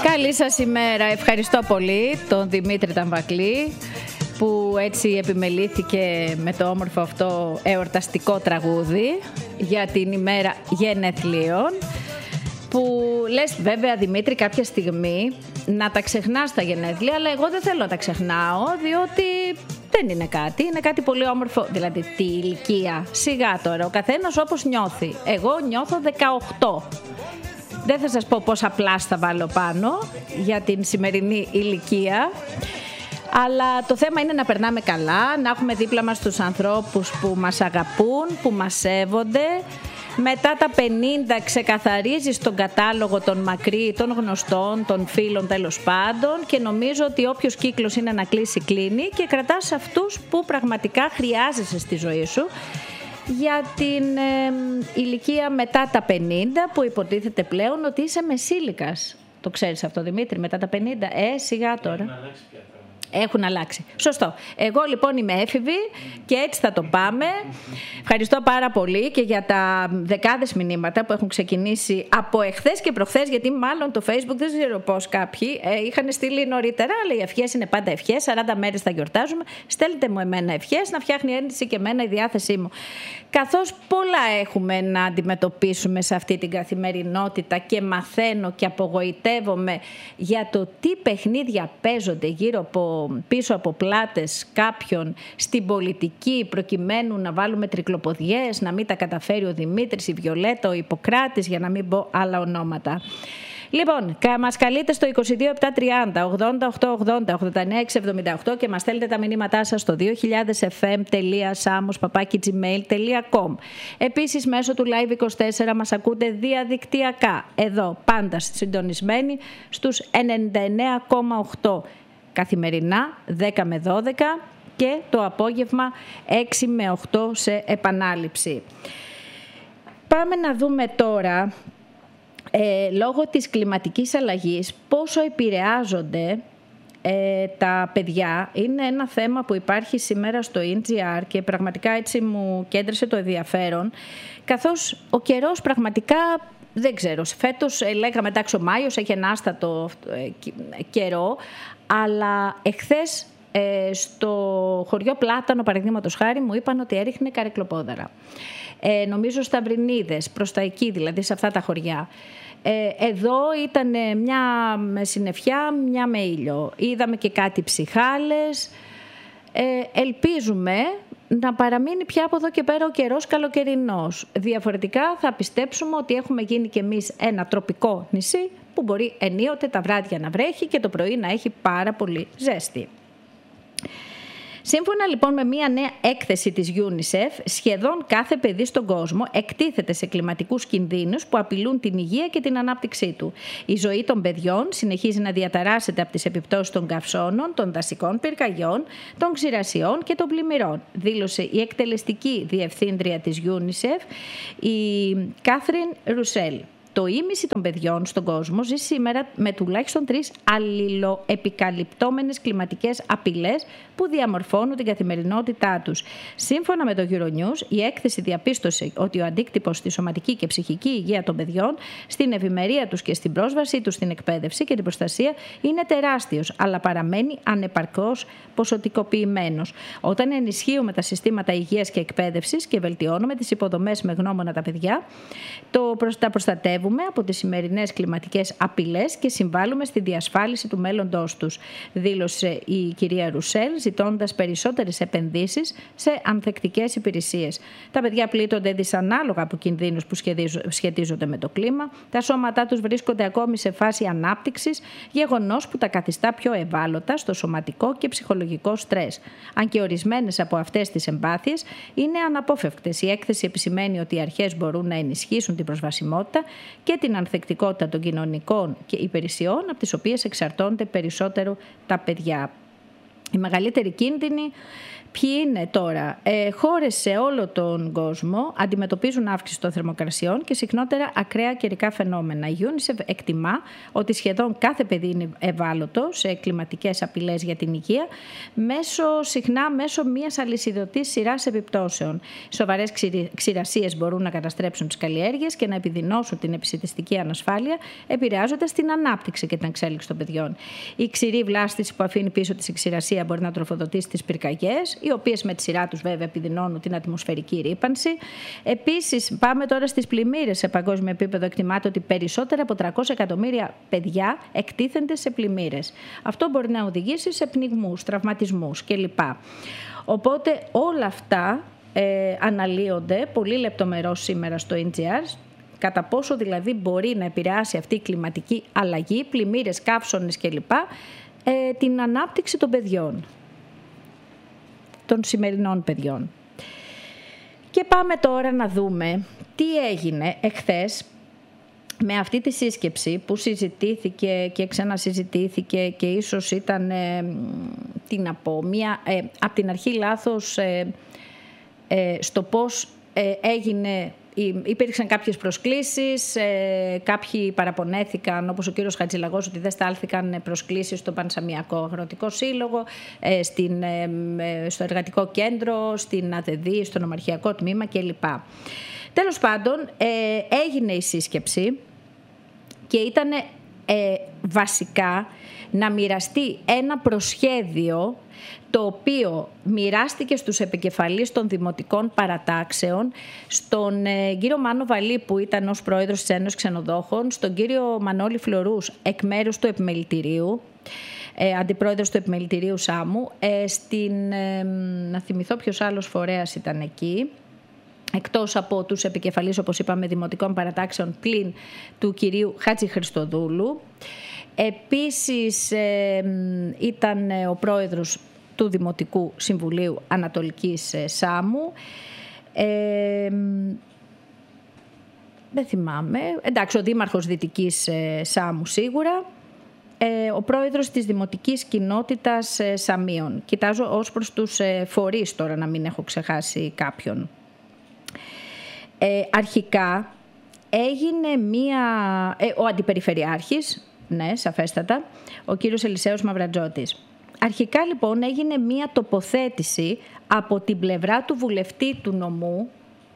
Καλή σας ημέρα. Ευχαριστώ πολύ τον Δημήτρη Ταμβακλή που έτσι επιμελήθηκε με το όμορφο αυτό εορταστικό τραγούδι για την ημέρα γενεθλίων, που λες βέβαια Δημήτρη κάποια στιγμή να τα ξεχνάς τα γενέθλια, αλλά εγώ δεν θέλω να τα ξεχνάω, διότι δεν είναι κάτι, είναι κάτι πολύ όμορφο. Δηλαδή τη ηλικία, σιγά τώρα, ο καθένας όπως νιώθει. Εγώ νιώθω 18. Δεν θα σας πω πόσα πλάστα θα βάλω πάνω για την σημερινή ηλικία, αλλά το θέμα είναι να περνάμε καλά, να έχουμε δίπλα μας τους ανθρώπους που μας αγαπούν, που μας σέβονται. Μετά τα 50 ξεκαθαρίζεις τον κατάλογο των μακρύ, των γνωστών, των φίλων τέλος πάντων, και νομίζω ότι όποιος κύκλος είναι να κλείσει κλείνει και κρατάς αυτούς που πραγματικά χρειάζεσαι στη ζωή σου για την ηλικία μετά τα 50, που υποτίθεται πλέον ότι είσαι μεσήλικας. Το ξέρεις αυτό, Δημήτρη, μετά τα 50? Σιγά τώρα. Έχουν αλλάξει. Σωστό. Εγώ λοιπόν είμαι έφηβη και έτσι θα το πάμε. Ευχαριστώ πάρα πολύ και για τα δεκάδες μηνύματα που έχουν ξεκινήσει από εχθές και προχθές, γιατί μάλλον το Facebook δεν ξέρω πώς κάποιοι είχαν στείλει νωρίτερα, αλλά οι ευχές είναι πάντα ευχές. 40 μέρες θα γιορτάζουμε. Στέλνετε μου εμένα ευχές, να φτιάχνει ένδυση και εμένα η διάθεσή μου. Καθώς πολλά έχουμε να αντιμετωπίσουμε σε αυτή την καθημερινότητα και μαθαίνω και απογοητεύομαι για το τι παιχνίδια παίζονται πίσω από πλάτες κάποιων στην πολιτική, προκειμένου να βάλουμε τρικλοποδιές, να μην τα καταφέρει ο Δημήτρης, η Βιολέτα, ο Ιπποκράτης, για να μην πω άλλα ονόματα. Λοιπόν, μας καλείτε στο 22 730 88 80 89 678 και μας στέλνετε τα μηνύματά σας στο 2000fm.samos@gmail.com. Επίσης, μέσω του Live24 μας ακούτε διαδικτυακά, εδώ, πάντα συντονισμένοι στους 99,8. Καθημερινά 10 με 12 και το απόγευμα 6 με 8 σε επανάληψη. Πάμε να δούμε τώρα, λόγω της κλιματικής αλλαγής, πόσο επηρεάζονται τα παιδιά. Είναι ένα θέμα που υπάρχει σήμερα στο NGR και πραγματικά έτσι μου κέντρησε το ενδιαφέρον, καθώς ο καιρός πραγματικά... Δεν ξέρω, φέτος λέγαμε εντάξει ο Μάιος έχει ένα άστατο καιρό, αλλά εχθές στο χωριό Πλάτανο, παραδείγματος χάρη, μου είπαν ότι έριχνε καρεκλοπόδαρα. Νομίζω στα Βρυνίδες, προς τα εκεί δηλαδή, σε αυτά τα χωριά. Εδώ ήταν μια με συννεφιά, μια με ήλιο. Είδαμε και κάτι ψυχάλες. Ελπίζουμε να παραμείνει πια από εδώ και πέρα ο καιρός καλοκαιρινός. Διαφορετικά θα πιστέψουμε ότι έχουμε γίνει κι εμείς ένα τροπικό νησί που μπορεί ενίοτε τα βράδια να βρέχει και το πρωί να έχει πάρα πολύ ζέστη. Σύμφωνα λοιπόν με μια νέα έκθεση της UNICEF, σχεδόν κάθε παιδί στον κόσμο εκτίθεται σε κλιματικούς κινδύνους που απειλούν την υγεία και την ανάπτυξή του. Η ζωή των παιδιών συνεχίζει να διαταράσσεται από τις επιπτώσεις των καυσώνων, των δασικών πυρκαγιών, των ξηρασιών και των πλημμυρών, δήλωσε η εκτελεστική διευθύντρια της UNICEF, η Κάθριν Ρουσέλ. Το ίμιση των παιδιών στον κόσμο ζει σήμερα με τουλάχιστον 3 αλληλοεπικαλυπτόμενες κλιματικές απειλές που διαμορφώνουν την καθημερινότητά τους. Σύμφωνα με το Euronews, η έκθεση διαπίστωσε ότι ο αντίκτυπος στη σωματική και ψυχική υγεία των παιδιών, στην ευημερία τους και στην πρόσβασή τους στην εκπαίδευση και την προστασία είναι τεράστιος, αλλά παραμένει ανεπαρκώς ποσοτικοποιημένος. Όταν ενισχύουμε τα συστήματα υγείας και εκπαίδευσης και βελτιώνουμε τις υποδομές με γνώμονα τα παιδιά, τα προστατεύουμε από τις σημερινές κλιματικές απειλές και συμβάλλουμε στη διασφάλιση του μέλλοντός τους, δήλωσε η κυρία Ρουσέλ, ζητώντας περισσότερες επενδύσεις σε ανθεκτικές υπηρεσίες. Τα παιδιά πλήττονται δυσανάλογα από κινδύνους που σχετίζονται με το κλίμα, τα σώματά τους βρίσκονται ακόμη σε φάση ανάπτυξης, γεγονός που τα καθιστά πιο ευάλωτα στο σωματικό και ψυχολογικό στρες. Αν και ορισμένες από αυτές τις εμπάθειες είναι αναπόφευκτες, η έκθεση επισημαίνει ότι οι αρχές μπορούν να ενισχύσουν την προσβασιμότητα και την ανθεκτικότητα των κοινωνικών και υπηρεσιών από τις οποίες εξαρτώνται περισσότερο τα παιδιά. Οι μεγαλύτεροι κίνδυνοι ποιοι είναι τώρα? Χώρες σε όλο τον κόσμο αντιμετωπίζουν αύξηση των θερμοκρασιών και συχνότερα ακραία καιρικά φαινόμενα. Η UNICEF εκτιμά ότι σχεδόν κάθε παιδί είναι ευάλωτο σε κλιματικές απειλές για την υγεία, συχνά μέσω μιας αλυσιδωτής σειράς επιπτώσεων. Σοβαρές ξηρασίες μπορούν να καταστρέψουν τις καλλιέργειες και να επιδεινώσουν την επισιτιστική ανασφάλεια, επηρεάζοντας την ανάπτυξη και την εξέλιξη των παιδιών. Η ξηρή βλάστηση που αφήνει πίσω της η ξηρασία μπορεί να τροφοδοτήσει τις πυρκαγιές, οι οποίες με τη σειρά τους βέβαια επιδεινώνουν την ατμοσφαιρική ρύπανση. Επίσης, πάμε τώρα στις πλημμύρες. Σε παγκόσμιο επίπεδο εκτιμάται ότι περισσότερα από 300 εκατομμύρια παιδιά εκτίθενται σε πλημμύρες. Αυτό μπορεί να οδηγήσει σε πνιγμούς, τραυματισμούς κλπ. Οπότε όλα αυτά αναλύονται πολύ λεπτομερώς σήμερα στο NGR, κατά πόσο δηλαδή μπορεί να επηρεάσει αυτή η κλιματική αλλαγή, πλημμύρες, καύσονες κλπ, την ανάπτυξη των παιδιών, των σημερινών παιδιών. Και πάμε τώρα να δούμε τι έγινε εχθές με αυτή τη σύσκεψη που συζητήθηκε και ξανασυζητήθηκε και ίσως ήταν, τι να πω, από την αρχή λάθος στο πώς έγινε. Υπήρξαν κάποιες προσκλήσεις, κάποιοι παραπονέθηκαν, όπως ο κύριος Χατζηλαγός, ότι δεν στάλθηκαν προσκλήσεις στο Πανσαμιακό Αγροτικό Σύλλογο, στο Εργατικό Κέντρο, στην ΑΔΕΔΗ, στο Νομαρχιακό Τμήμα κλπ. Τέλος πάντων, έγινε η σύσκεψη και ήταν βασικά να μοιραστεί ένα προσχέδιο το οποίο μοιράστηκε στους επικεφαλείς των δημοτικών παρατάξεων, στον κύριο Μάνο Βαλή που ήταν ως πρόεδρος της Ένωσης Ξενοδόχων, στον κύριο Μανώλη Φλωρούς εκ μέρους του Επιμελητηρίου, αντιπρόεδρος του Επιμελητηρίου Σάμου, να θυμηθώ ποιος άλλος φορέας ήταν εκεί, εκτός από τους επικεφαλείς, όπως είπαμε, δημοτικών παρατάξεων πλην του κυρίου Χάτζη Χριστοδούλου. Επίσης ήταν ο πρόεδρος του Δημοτικού Συμβουλίου Ανατολικής Σάμου. Δεν θυμάμαι. Εντάξει, ο Δήμαρχος Δυτικής Σάμου σίγουρα. Ο πρόεδρος της Δημοτικής Κοινότητας Σαμίων. Κοιτάζω ως προς τους φορείς τώρα, να μην έχω ξεχάσει κάποιον. Αρχικά έγινε ο Αντιπεριφερειάρχης, ναι, σαφέστατα, ο κύριος Ελισέος Μαυρατζώτης. Αρχικά λοιπόν έγινε μία τοποθέτηση από την πλευρά του βουλευτή του νομού,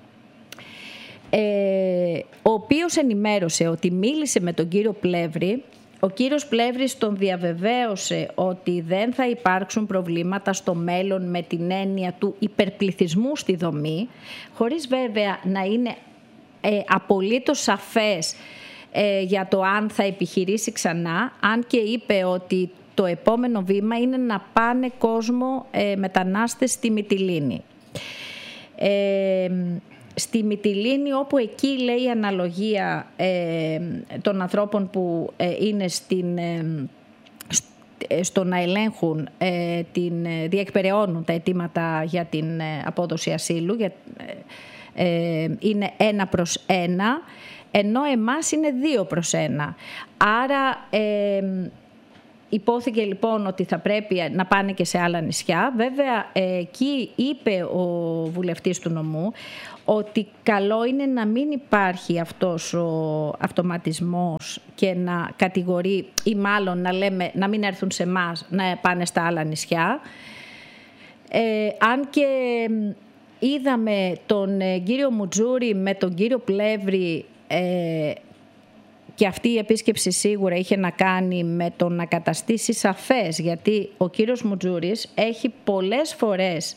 ο οποίος ενημέρωσε ότι μίλησε με τον κύριο Πλεύρη. Ο κύριος Πλεύρης τον διαβεβαίωσε ότι δεν θα υπάρξουν προβλήματα στο μέλλον με την έννοια του υπερπληθυσμού στη δομή, χωρίς βέβαια να είναι απολύτως σαφές για το αν θα επιχειρήσει ξανά, αν και είπε ότι το επόμενο βήμα είναι να πάνε κόσμο μετανάστες στη Μυτιλήνη. Στη Μυτιλήνη, όπου εκεί λέει η αναλογία των ανθρώπων που είναι στο να ελέγχουν, διεκπεραιώνουν τα αιτήματα για την απόδοση ασύλου, είναι 1/1, ενώ εμάς είναι 2/1. Άρα υπόθηκε λοιπόν ότι θα πρέπει να πάνε και σε άλλα νησιά. Βέβαια, εκεί είπε ο βουλευτής του νομού ότι καλό είναι να μην υπάρχει αυτός ο αυτοματισμός και να κατηγορεί, ή μάλλον να λέμε να μην έρθουν σε εμάς, να πάνε στα άλλα νησιά. Αν και είδαμε τον κύριο Μουτζούρη με τον κύριο Πλεύρη, και αυτή η επίσκεψη σίγουρα είχε να κάνει με το να καταστήσει σαφές, γιατί ο κύριος Μουτζούρης έχει πολλές φορές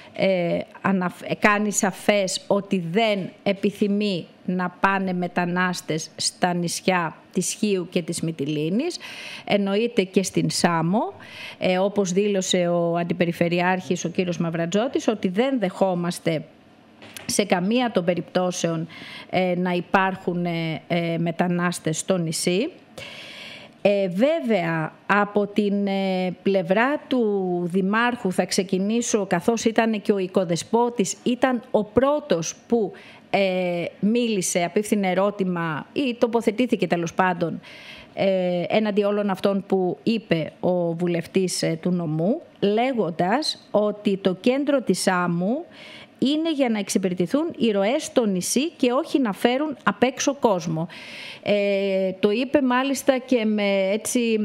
κάνει σαφές ότι δεν επιθυμεί να πάνε μετανάστες στα νησιά της Χίου και της Μυτιλήνης, εννοείται και στην Σάμο, όπως δήλωσε ο Αντιπεριφερειάρχης ο κύριος Μαυρατζώτης, ότι δεν δεχόμαστε σε καμία των περιπτώσεων να υπάρχουν μετανάστες στο νησί. Βέβαια, από την πλευρά του Δημάρχου θα ξεκινήσω, καθώς ήταν και ο οικοδεσπότης, ήταν ο πρώτος που μίλησε, απίφθινε ερώτημα ή τοποθετήθηκε τέλος πάντων έναντι όλων αυτών που είπε ο βουλευτής του νομού, λέγοντας ότι το κέντρο της Σάμου είναι για να εξυπηρετηθούν οι ροές στο νησί και όχι να φέρουν απ' έξω κόσμο. Το είπε μάλιστα και με έτσι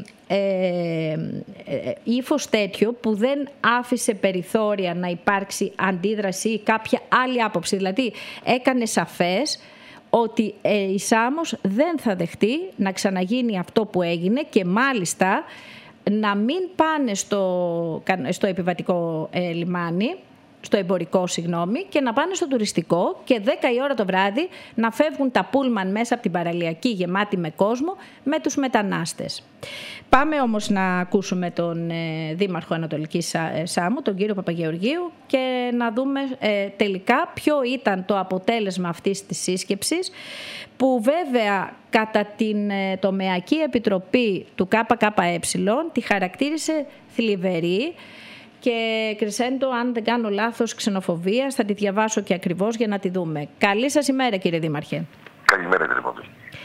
ύφος τέτοιο που δεν άφησε περιθώρια να υπάρξει αντίδραση ή κάποια άλλη άποψη. Δηλαδή έκανε σαφές ότι η Σάμος δεν θα δεχτεί να ξαναγίνει αυτό που έγινε και μάλιστα να μην πάνε στο επιβατικό λιμάνι, στο εμπορικό και να πάνε στο τουριστικό και 10 η ώρα το βράδυ να φεύγουν τα πούλμαν μέσα από την παραλιακή γεμάτη με κόσμο με τους μετανάστες. Πάμε όμως να ακούσουμε τον Δήμαρχο Ανατολικής Σάμου, τον κύριο Παπαγεωργίου, και να δούμε τελικά ποιο ήταν το αποτέλεσμα αυτής της σύσκεψης, που βέβαια κατά την Τομεακή Επιτροπή του ΚΚΕ τη χαρακτήρισε θλιβερή και κρεσέντο, αν δεν κάνω λάθος, ξενοφοβίας. Θα τη διαβάσω και ακριβώς για να τη δούμε. Καλή σας ημέρα, κύριε Δήμαρχε. Καλημέρα, κύριε Παπή.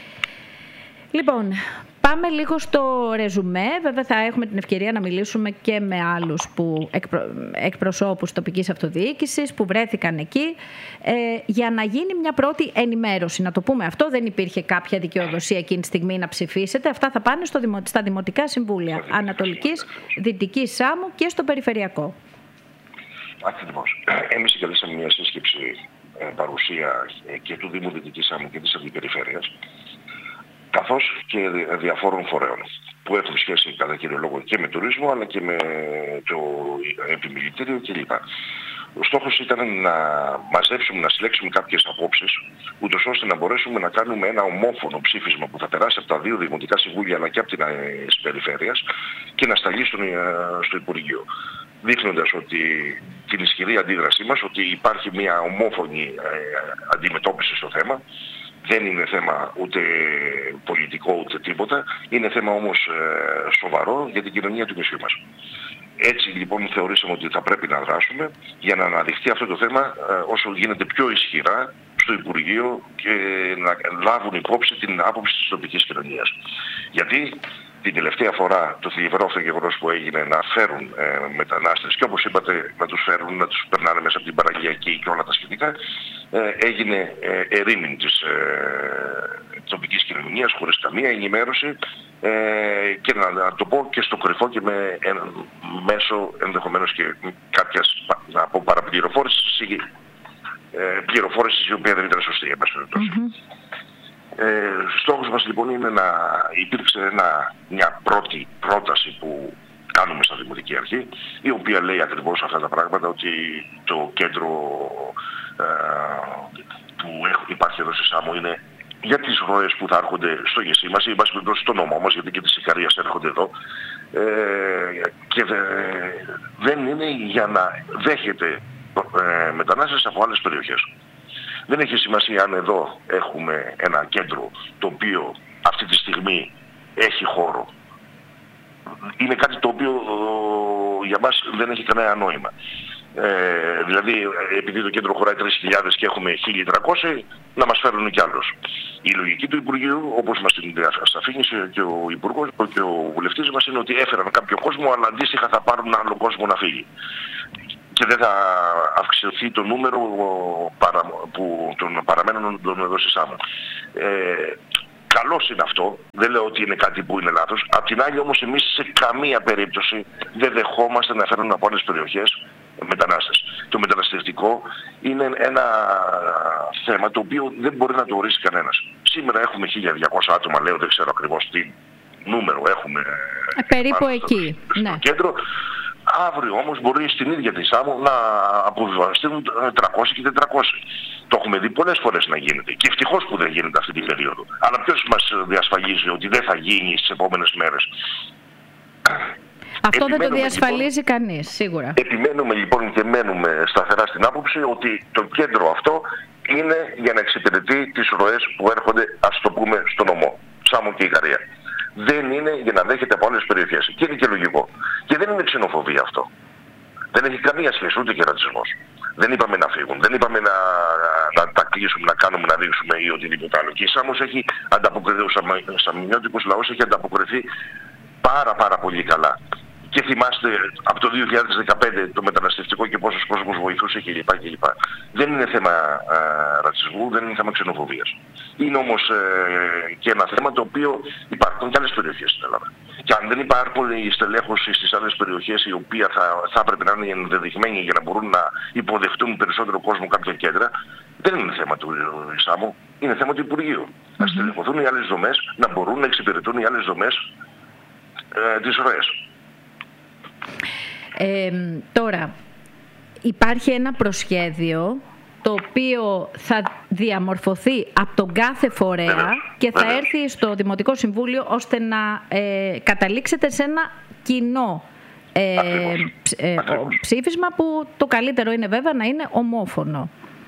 Λοιπόν, πάμε λίγο στο ρεζουμέ. Βέβαια θα έχουμε την ευκαιρία να μιλήσουμε και με άλλους εκπροσώπους τοπικής αυτοδιοίκησης που βρέθηκαν εκεί για να γίνει μια πρώτη ενημέρωση. Να το πούμε αυτό, δεν υπήρχε κάποια δικαιοδοσία εκείνη τη στιγμή να ψηφίσετε. Αυτά θα πάνε στα Δημοτικά Συμβούλια Ανατολικής, Δυτικής Σάμου και στο Περιφερειακό. Ακριβώς. Εμείς συγκαλέσαμε μια σύσκεψη παρουσία και του Δήμου Δυτικής Σάμου και της Αντιπεριφέρειας, καθώς και διαφόρων φορέων που έχουν σχέση κατά κύριο λόγο και με τουρισμό αλλά και με το επιμελητήριο κλπ. Ο στόχος ήταν να μαζέψουμε, να συλλέξουμε κάποιες απόψεις, ούτως ώστε να μπορέσουμε να κάνουμε ένα ομόφωνο ψήφισμα που θα περάσει από τα δύο Δημοτικά Συμβούλια αλλά και από την Περιφέρειας και να σταλεί στο Υπουργείο. Δείχνοντας ότι την ισχυρή αντίδρασή μας, ότι υπάρχει μια ομόφωνη αντιμετώπιση στο θέμα. Δεν είναι θέμα ούτε πολιτικό ούτε τίποτα, είναι θέμα όμως σοβαρό για την κοινωνία του νησιού μας. Έτσι λοιπόν θεωρήσαμε ότι θα πρέπει να δράσουμε για να αναδειχθεί αυτό το θέμα όσο γίνεται πιο ισχυρά στο Υπουργείο και να λάβουν υπόψη την άποψη της τοπικής κοινωνίας. Γιατί την τελευταία φορά το θλιβερό αυτό γεγονός που έγινε να φέρουν μετανάστες και όπως είπατε να τους φέρουν, να τους περνάνε μέσα από την παραλιακή και όλα τα σχετικά, έγινε ερήμην της τοπικής κοινωνίας χωρίς καμία ενημέρωση και να το πω και στο κρυφό και με μέσω ενδεχομένως και κάποιας από παραπληροφόρησης ή πληροφόρηση η οποία δεν ήταν σωστή, εν πάση περιπτώσει. Στόχος μας λοιπόν είναι να υπήρξε μια πρώτη πρόταση που κάνουμε στα Δημοτική Αρχή, η οποία λέει ακριβώς αυτά τα πράγματα, ότι το κέντρο που υπάρχει εδώ στη Σάμο είναι για τις ροές που θα έρχονται στο νησί μας ή εν πάση περιπτώσει στο νόμο μας, γιατί και της Ικαρίας έρχονται εδώ, και δεν είναι για να δέχεται μετανάστες από άλλες περιοχές. Δεν έχει σημασία αν εδώ έχουμε ένα κέντρο το οποίο αυτή τη στιγμή έχει χώρο. Είναι κάτι το οποίο για μας δεν έχει κανένα νόημα. Δηλαδή επειδή το κέντρο χωράει 3.000 και έχουμε 1.300, να μας φέρουν κι άλλους. Η λογική του Υπουργείου, όπως μας την αφήνισε και ο Υπουργός και ο Βουλευτής μας, είναι ότι έφεραν κάποιο κόσμο, αλλά αντίστοιχα θα πάρουν άλλο κόσμο να φύγει. Και δεν θα αυξηθεί το νούμερο των παραμένων εδώ στη Σάμο. Καλώς είναι αυτό, δεν λέω ότι είναι κάτι που είναι λάθος. Απ' την άλλη όμως εμείς σε καμία περίπτωση δεν δεχόμαστε να φέρουν από άλλες περιοχές μετανάστες. Το μεταναστευτικό είναι ένα θέμα το οποίο δεν μπορεί να το ορίσει κανένας. Σήμερα έχουμε 1.200 άτομα, λέω, δεν ξέρω ακριβώς τι νούμερο έχουμε περίπου εκεί στο κέντρο. Αύριο όμως μπορεί στην ίδια τη Σάμο να αποβιβαστούν 300 και 400. Το έχουμε δει πολλές φορές να γίνεται. Και ευτυχώς που δεν γίνεται αυτή την περίοδο. Αλλά ποιος μας διασφαλίζει ότι δεν θα γίνει στις επόμενες μέρες? Αυτό δεν το διασφαλίζει λοιπόν κανείς, σίγουρα. Επιμένουμε λοιπόν και μένουμε σταθερά στην άποψη ότι το κέντρο αυτό είναι για να εξυπηρετεί τις ροές που έρχονται, ας το πούμε, στο νομό, Σάμο και Ικαρία. Δεν είναι για να δέχεται από άλλες περιοχές. Και είναι και λογικό. Και δεν είναι ξενοφοβία αυτό. Δεν έχει καμία σχέση ούτε και ρατσισμός. Δεν είπαμε να φύγουν, δεν είπαμε να τα κλείσουμε, να κάνουμε, να ρίξουμε ή οτιδήποτε άλλο. Και η Σάμος έχει ανταποκριθεί, ο Σαμινιώτικος λαός έχει ανταποκριθεί πάρα πολύ καλά. Και θυμάστε από το 2015 το μεταναστευτικό και πόσος κόσμος βοηθούσε κλπ. Δεν είναι θέμα ρατσισμού, δεν είναι θέμα ξενοφοβίας. Είναι όμως και ένα θέμα το οποίο υπάρχουν και άλλες περιοχές στην Ελλάδα. Και αν δεν υπάρχουν η στελέχωση στις άλλες περιοχές, η οποία θα έπρεπε να είναι ενδεδειγμένη για να μπορούν να υποδεχτούν περισσότερο κόσμο κάποια κέντρα, δεν είναι θέμα του Ισάμου, είναι θέμα του Υπουργείου. Να στελεχωθούν οι άλλες δομές, να μπορούν να εξυπηρετούν οι άλλες δομές τις ροές. Τώρα, υπάρχει ένα προσχέδιο το οποίο θα διαμορφωθεί από τον κάθε φορέα και θα έρθει στο Δημοτικό Συμβούλιο ώστε να καταλήξετε σε ένα κοινό ψήφισμα που το καλύτερο είναι βέβαια να είναι ομόφωνο.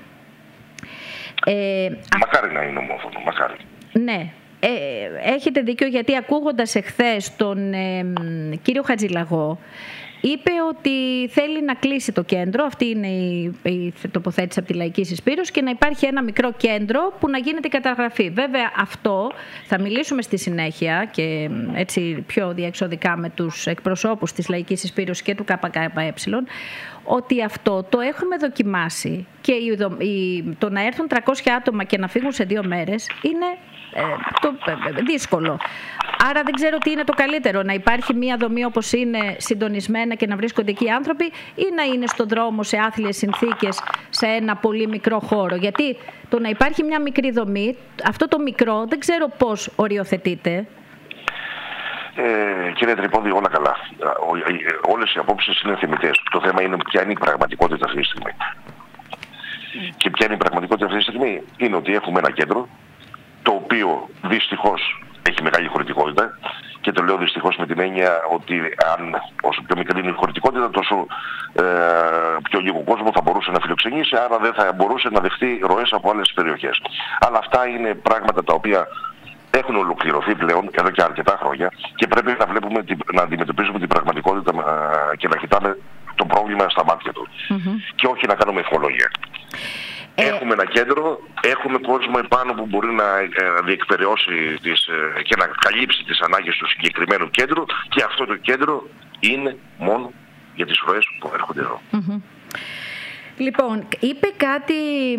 Μακάρι να είναι ομόφωνο, μακάρι. Ναι. Έχετε δίκιο, γιατί ακούγοντας εχθές τον κύριο Χατζηλαγό, είπε ότι θέλει να κλείσει το κέντρο, αυτή είναι η τοποθέτηση από τη Λαϊκή Συσπήρωση, και να υπάρχει ένα μικρό κέντρο που να γίνεται η καταγραφή. Βέβαια αυτό θα μιλήσουμε στη συνέχεια και έτσι πιο διεξοδικά με τους εκπροσώπους της Λαϊκής Συσπήρωσης και του ΚΚΕ, ότι αυτό το έχουμε δοκιμάσει και το να έρθουν 300 άτομα και να φύγουν σε 2 μέρες είναι δύσκολο. Άρα δεν ξέρω τι είναι το καλύτερο, να υπάρχει μια δομή όπως είναι συντονισμένα και να βρίσκονται εκεί οι άνθρωποι, ή να είναι στον δρόμο σε άθλιες συνθήκες σε ένα πολύ μικρό χώρο. Γιατί το να υπάρχει μια μικρή δομή, αυτό το μικρό δεν ξέρω πώς οριοθετείται. Κύριε Τρυπόδη, όλα καλά. Όλες οι απόψεις είναι θεμιτές. Το θέμα είναι ποια είναι η πραγματικότητα αυτή τη στιγμή. Και ποια είναι η πραγματικότητα αυτή τη στιγμή? Είναι ότι έχουμε ένα κέντρο το οποίο δυστυχώς έχει μεγάλη χωρητικότητα, και το λέω δυστυχώς με την έννοια ότι όσο πιο μικρή είναι η χωρητικότητα, τόσο πιο λίγο κόσμο θα μπορούσε να φιλοξενήσει, άρα δεν θα μπορούσε να δεχτεί ροές από άλλες περιοχές. Αλλά αυτά είναι πράγματα τα οποία έχουν ολοκληρωθεί πλέον εδώ και αρκετά χρόνια και πρέπει να βλέπουμε, να αντιμετωπίζουμε την πραγματικότητα και να κοιτάμε το πρόβλημα στα μάτια του. Και όχι να κάνουμε ευχολόγια. Έχουμε ένα κέντρο, έχουμε κόσμο επάνω που μπορεί να διεκπεραιώσει και να καλύψει τις ανάγκες του συγκεκριμένου κέντρου, και αυτό το κέντρο είναι μόνο για τις ροές που έρχονται εδώ. Λοιπόν, είπε κάτι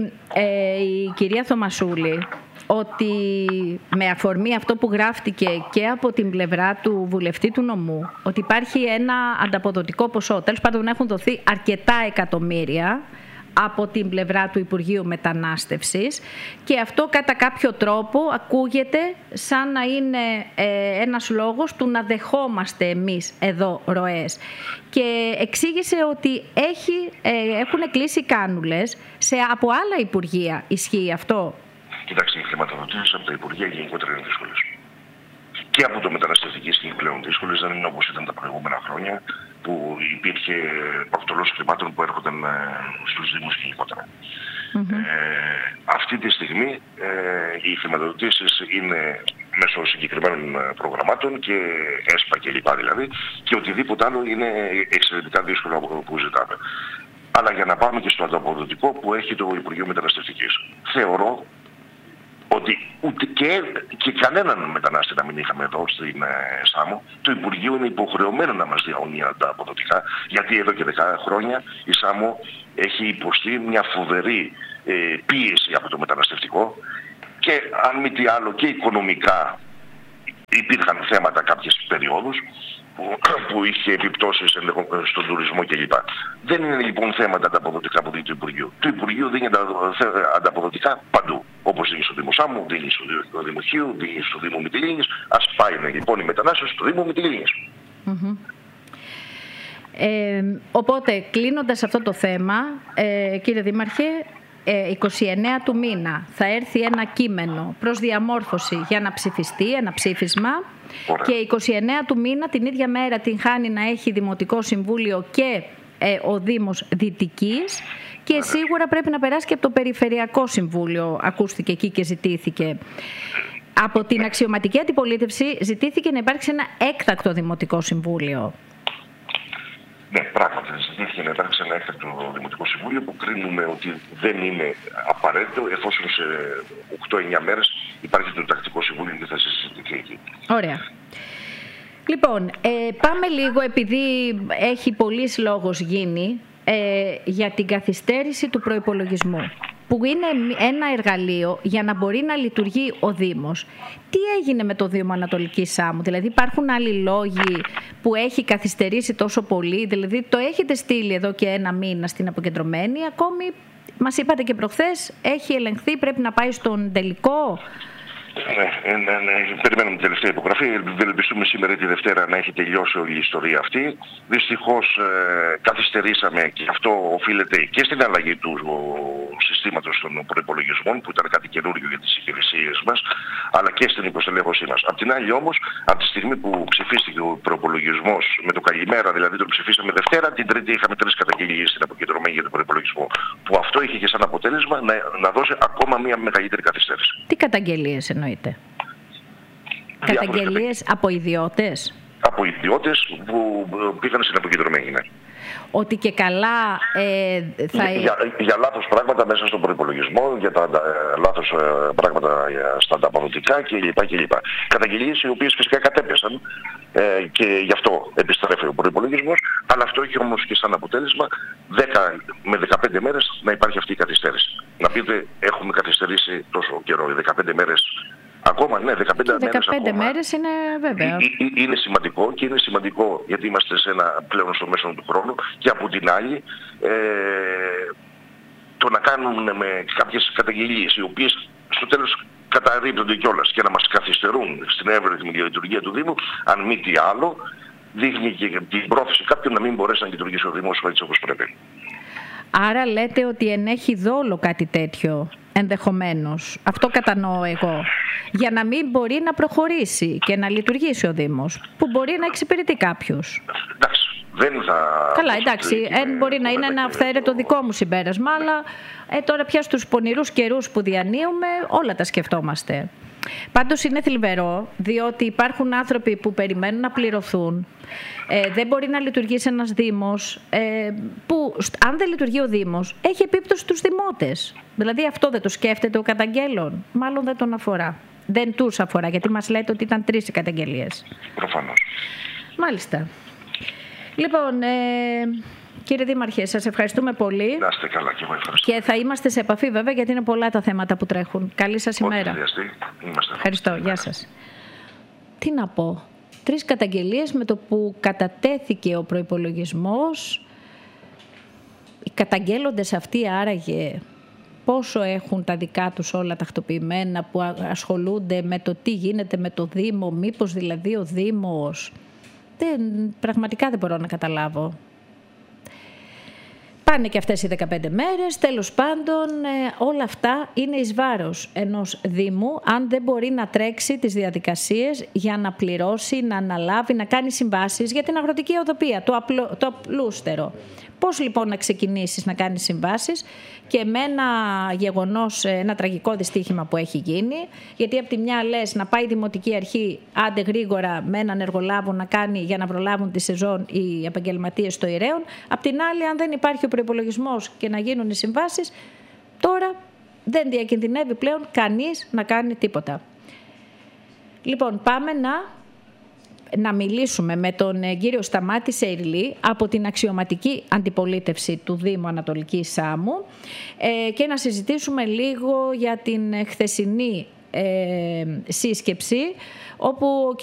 η κυρία Θωμασούλη, ότι με αφορμή αυτό που γράφτηκε και από την πλευρά του βουλευτή του νομού, ότι υπάρχει ένα ανταποδοτικό ποσό, τέλος πάντων έχουν δοθεί αρκετά εκατομμύρια από την πλευρά του Υπουργείου Μετανάστευσης, και αυτό κατά κάποιο τρόπο ακούγεται σαν να είναι ένας λόγος του να δεχόμαστε εμείς εδώ ροές. Και εξήγησε ότι έχουν κλείσει κάνουλες από άλλα Υπουργεία. Ισχύει αυτό? Κοιτάξτε, οι χρηματοδοτήσεις από τα Υπουργεία γενικότερα είναι δύσκολες. Και από το μεταναστευτική είναι πλέον δύσκολες, δεν είναι όπως ήταν τα προηγούμενα χρόνια, που υπήρχε πακτολός χρημάτων που έρχονταν στους Δήμους γενικότερα. Αυτή τη στιγμή οι χρηματοδοτήσεις είναι μέσω συγκεκριμένων προγραμμάτων και ΕΣΠΑ και λοιπά δηλαδή, και οτιδήποτε άλλο είναι εξαιρετικά δύσκολο που ζητάμε. Αλλά για να πάμε και στο ανταποδοτικό που έχει το Υπουργείο Μεταναστευτικής, θεωρώ ότι ούτε και κανέναν μετανάστη να μην είχαμε εδώ στην Σάμο, το Υπουργείο είναι υποχρεωμένο να μας διαονεί τα αποδοτικά, γιατί εδώ και 10 χρόνια η Σάμο έχει υποστεί μια φοβερή πίεση από το μεταναστευτικό, και αν μη τι άλλο και οικονομικά υπήρχαν θέματα κάποιες περιόδους που είχε επιπτώσεις στον τουρισμό κλπ. Δεν είναι λοιπόν θέματα ανταποδοτικά που δίνει το Υπουργείο. Το Υπουργείο δίνει ανταποδοτικά παντού. Όπως δίνει στο Δήμο Σάμου, δίνει στο Δήμο Χίου, δίνει στο Δήμο Μυτιλήνης. Ας πάει λοιπόν οι μετανάστες στο Δήμο Μυτιλήνης. Οπότε, κλείνοντας αυτό το θέμα, κύριε Δήμαρχε, 29 του μήνα θα έρθει ένα κείμενο προς διαμόρφωση για να ψηφιστεί, ένα ψήφισμα. Ωραία. Και 29 του μήνα, την ίδια μέρα, την χάνει να έχει Δημοτικό Συμβούλιο και ο Δήμος Δυτικής, και σίγουρα πρέπει να περάσει και από το Περιφερειακό Συμβούλιο, ακούστηκε εκεί και ζητήθηκε. Από την αξιωματική αντιπολίτευση ζητήθηκε να υπάρξει ένα έκτακτο Δημοτικό Συμβούλιο. Ναι, πράγματι. Ζητήθηκε να υπάρξει ένα έκτακτο Δημοτικό Συμβούλιο που κρίνουμε ότι δεν είναι απαραίτητο εφόσον σε 8-9 μέρες υπάρχει το τακτικό συμβούλιο και θα συζητηθεί εκεί. Ωραία. Λοιπόν, πάμε λίγο, επειδή έχει πολλής λόγος γίνει, για την καθυστέρηση του προϋπολογισμού, που είναι ένα εργαλείο για να μπορεί να λειτουργεί ο Δήμος. Τι έγινε με το Δήμο Ανατολικής Σάμου? Δηλαδή υπάρχουν άλλοι λόγοι που έχει καθυστερήσει τόσο πολύ? Δηλαδή το έχετε στείλει εδώ και ένα μήνα στην αποκεντρωμένη, ακόμη μας είπατε και προχθές έχει ελεγχθεί, πρέπει να πάει στον τελικό. Ναι, περιμένουμε την τελευταία υπογραφή. Ευελπιστούμε σήμερα ή τη Δευτέρα να έχει τελειώσει όλη η ιστορία αυτή. Δυστυχώς καθυστερήσαμε και αυτό οφείλεται και στην αλλαγή του συστήματος των προϋπολογισμών, που ήταν κάτι καινούργιο για τις υπηρεσίες μας, αλλά και στην υποστελέχωσή μας. Απ' την άλλη όμως, από τη στιγμή που ψηφίστηκε ο προϋπολογισμός με το καλημέρα, δηλαδή τον ψηφίσαμε Δευτέρα, την Τρίτη είχαμε 3 καταγγελίες στην αποκεντρωμένη για τον προϋπολογισμό. Που αυτό είχε και σαν αποτέλεσμα να δώσει ακόμα μια μεγαλύτερη καθυστέρηση. Τι καταγγελίες εννοείται? Καταγγελίες από ιδιώτες? Από ιδιώτες που πήγαν στην αποκεντρωμένη, ναι. Ότι και καλά θα... Για λάθος πράγματα μέσα στον προϋπολογισμό, για τα λάθος πράγματα στα ανταποδοτικά κλπ. Καταγγελίες οι οποίες φυσικά κατέπεσαν και γι' αυτό επιστρέφει ο προϋπολογισμός, αλλά αυτό έχει όμως και σαν αποτέλεσμα 10 με 15 μέρες να υπάρχει αυτή η καθυστέρηση. Να πείτε έχουμε καθυστερήσει τόσο καιρό, 15 μέρες. Ακόμα, ναι, 15 μέρες είναι βέβαια. Είναι σημαντικό και είναι σημαντικό γιατί είμαστε πλέον στο μέσο του χρόνου και από την άλλη το να κάνουν με κάποιες καταγγελίες οι οποίες στο τέλος καταρρίπτονται κιόλας και να μας καθυστερούν στην εύρυθμη λειτουργία του Δήμου, αν μη τι άλλο, δείχνει και την πρόθεση κάποιων να μην μπορέσει να λειτουργήσει ο Δήμος έτσι όπως πρέπει. Άρα λέτε ότι ενέχει δόλο κάτι τέτοιο, ενδεχομένως. Αυτό κατανοώ εγώ. Για να μην μπορεί να προχωρήσει και να λειτουργήσει ο Δήμος, που μπορεί να εξυπηρετεί κάποιους. Εντάξει, δεν θα... Καλά, εντάξει, μπορεί να είναι ένα αυθαίρετο δικό μου συμπέρασμα, αλλά τώρα πια στους πονηρούς καιρούς που διανύουμε όλα τα σκεφτόμαστε. Πάντως είναι θλιβερό, διότι υπάρχουν άνθρωποι που περιμένουν να πληρωθούν. Δεν μπορεί να λειτουργήσει ένας Δήμος που, αν δεν λειτουργεί ο Δήμος, έχει επίπτωση στους δημότες. Δηλαδή αυτό δεν το σκέφτεται ο καταγγέλων. Μάλλον δεν τον αφορά. Δεν τους αφορά, γιατί μας λέτε ότι ήταν 3 οι καταγγελίες. Προφανώς. Μάλιστα. Λοιπόν, κύριε Δήμαρχε, σας ευχαριστούμε πολύ. Να είστε καλά και εγώ ευχαριστώ. Και θα είμαστε σε επαφή βέβαια, γιατί είναι πολλά τα θέματα που τρέχουν. Καλή σας ημέρα. Ευχαριστώ. Γεια σας. Τι να πω. 3 καταγγελίες με το που κατατέθηκε ο προϋπολογισμός. Οι καταγγέλλοντες αυτοί άραγε πόσο έχουν τα δικά τους όλα τακτοποιημένα, που ασχολούνται με το τι γίνεται με το Δήμο, μήπως δηλαδή ο Δήμος... Πραγματικά δεν μπορώ να καταλάβω. Πάνε και αυτές οι 15 μέρες, τέλος πάντων όλα αυτά είναι εις βάρος ενός Δήμου αν δεν μπορεί να τρέξει τις διαδικασίες για να πληρώσει, να αναλάβει, να κάνει συμβάσεις για την αγροτική οδοπία, το απλούστερο. Πώς λοιπόν να ξεκινήσεις να κάνεις συμβάσεις και με ένα γεγονός, ένα τραγικό δυστύχημα που έχει γίνει, γιατί από τη μια λες να πάει η Δημοτική Αρχή άντε γρήγορα με έναν εργολάβο να κάνει για να προλάβουν τη σεζόν οι επαγγελματίες στο Ηραίον, απ' την άλλη αν δεν υπάρχει ο προϋπολογισμός και να γίνουν οι συμβάσεις, τώρα δεν διακινδυνεύει πλέον κανείς να κάνει τίποτα. Λοιπόν, πάμε να μιλήσουμε με τον κύριο Σταμάτη Σεϊρλή από την αξιωματική αντιπολίτευση του Δήμου Ανατολικής Σάμου και να συζητήσουμε λίγο για την χθεσινή σύσκεψη όπου